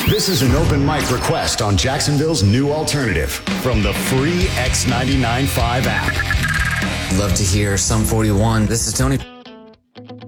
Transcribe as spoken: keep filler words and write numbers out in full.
This is an open mic request on Jacksonville's new alternative from the free X ninety-nine point five app. Love to hear Sum forty-one. This is Tony.